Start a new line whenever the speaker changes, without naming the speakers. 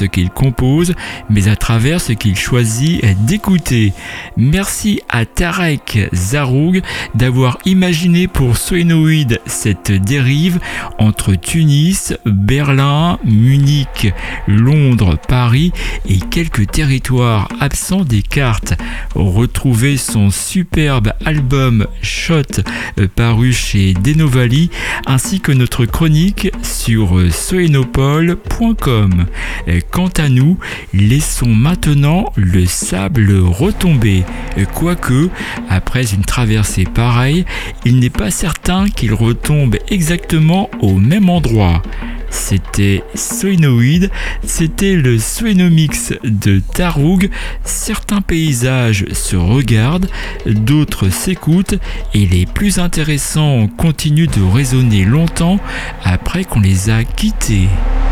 ce qu'il compose, mais à travers ce qu'il choisit d'écouter. Merci à Tarek Zaroug d'avoir imaginé pour Soinoïde cette dérive entre Tunis, Berlin, Munich, Londres, Paris et quelques territoires absents des cartes. Retrouvez son superbe album Shot paru chez Denovali ainsi que notre chronique sur soinopole.com. Quant à nous, laissons maintenant le sable retomber. Quoique, après une traversée pareille, il n'est pas certain qu'il retombe exactement au même endroit. C'était Soinoïde, c'était le Soinomix de Taroug. Certains paysages se regardent, d'autres s'écoutent et les plus intéressants continuent de résonner longtemps après qu'on les a quittés.